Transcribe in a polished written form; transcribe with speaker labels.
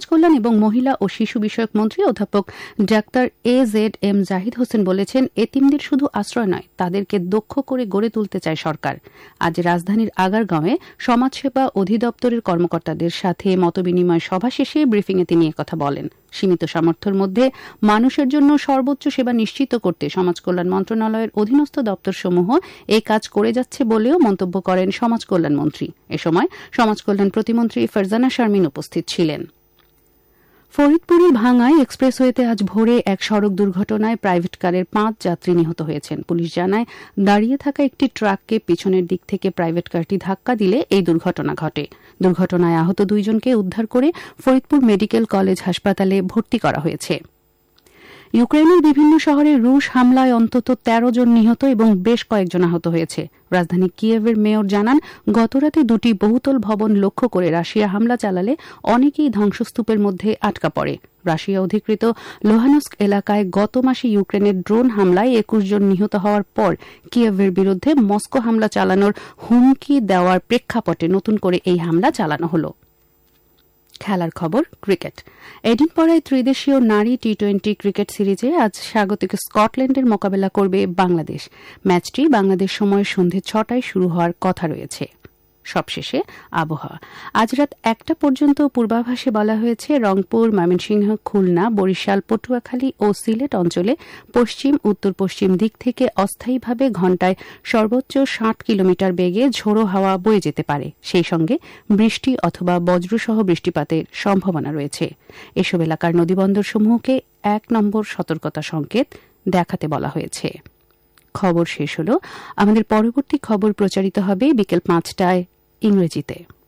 Speaker 1: কল্যাণ এবং মহিলা ও শিশু বিষয়ক মন্ত্রী অধ্যাপক ডাক্তার AZM জাহিদ হোসেন বলেছেন, এতিমদের শুধু আশ্রয় নয়, তাদেরকে দক্ষ করে গড়ে তুলতে চায় সরকার। আজ রাজধানীর আগারগাঁওয়ে সমাজসেবা অধিদপ্তরের কর্মকর্তাদের সাথে মতবিনিময় সভা শেষে ব্রিফিংয়ে তিনি একথা বলেন। সীমিত সামর্থ্যের মধ্যে মানুষের জন্য সর্বোচ্চ সেবা নিশ্চিত করতে সমাজ কল্যাণ মন্ত্রণালয়ের অধীনস্থ দপ্তরসমূহ এই কাজ করে যাচ্ছে বলেও মন্তব্য করেন সমাজ কল্যাণ মন্ত্রী। এ সময় সমাজ কল্যাণ প্রতিমন্ত্রী ফারজানা শারমিন উপস্থিত ছিলেন। ফরিদপুরের ভাঙ্গায় এক্সপ্রেসওয়েতে আজ ভোরে এক সড়ক দুর্ঘটনায় প্রাইভেট কারের 5 যাত্রী নিহত হয়েছেন। পুলিশ জানায়, দাঁড়িয়ে থাকা একটি ট্রাককে পিছনের দিক থেকে প্রাইভেট কারটি ধাক্কা দিলে এই দুর্ঘটনা ঘটে। দুর্ঘটনায় আহত 2 জনকে উদ্ধার করে ফরিদপুর মেডিকেল কলেজ হাসপাতালে ভর্তি করা হয়েছে। ইউক্রেনের বিভিন্ন শহরে রুশ হামলায় অন্তত 13 জন নিহত এবং বেশ কয়েকজন আহত হয়েছে। রাজধানী কিয়েভের মেয়র জানান, গতরাতে 2টি বহুতল ভবন লক্ষ্য করে রাশিয়া হামলা চালালে অনেকেই ধ্বংসস্তূপের মধ্যে আটকা পড়ে। রাশিয়া অধিকৃত লোহানস্ক এলাকায় গত মাসে ইউক্রেনের ড্রোন হামলায় 21 জন নিহত হওয়ার পর কিয়েভের বিরুদ্ধে মস্কো হামলা চালানোর হুমকি দেওয়ার প্রেক্ষাপটে নতুন করে এই হামলা চালানো হল। খেলার খবর, ক্রিকেট। এডিনবরায় ত্রিদেশীয় নারী টি-20 ক্রিকেট সিরিজে আজ স্বাগতিক স্কটল্যান্ডের মোকাবেলা করবে বাংলাদেশ। ম্যাচটি বাংলাদেশ সময় সন্ধ্যে 6টায় শুরু হওয়ার কথা রয়েছে। সবশেষে আবহাওয়া। আজ রাত 1টা পর্যন্ত পূর্বাভাসে বলা হয়েছে, রংপুর, ময়মনসিংহ, খুলনা, বরিশাল, পটুয়াখালী ও সিলেট অঞ্চলে পশ্চিম উত্তর পশ্চিম দিক থেকে অস্থায়ীভাবে ঘণ্টায় সর্বোচ্চ 60 কিলোমিটার বেগে ঝোড়ো হাওয়া বয়ে যেতে পারে। সেই সঙ্গে বৃষ্টি অথবা বজ্রসহ বৃষ্টিপাতের সম্ভাবনা রয়েছে। এসব এলাকার নদীবন্দরসমূহকে 1 নম্বর সতর্কতা সংকেত দেখাতে বলা হয়েছে। খবর শেষ হল। আমাদের পরবর্তী খবর প্রচারিত হবে বিকেল 5টায় ইংরেজিতে।